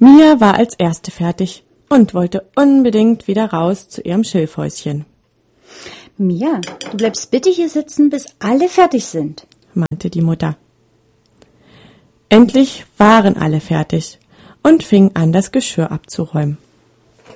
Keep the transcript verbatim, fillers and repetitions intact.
Mia war als Erste fertig und wollte unbedingt wieder raus zu ihrem Schilfhäuschen. Mia, du bleibst bitte hier sitzen, bis alle fertig sind, meinte die Mutter. Endlich waren alle fertig und fingen an, das Geschirr abzuräumen.